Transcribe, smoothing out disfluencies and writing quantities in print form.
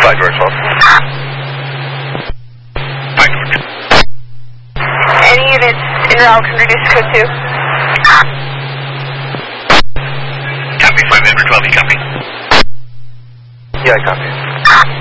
5 door 12. 5 door 2. Any units in route can reduce to code 2. Copy, 5 member 12, you copy? Yeah, I copy.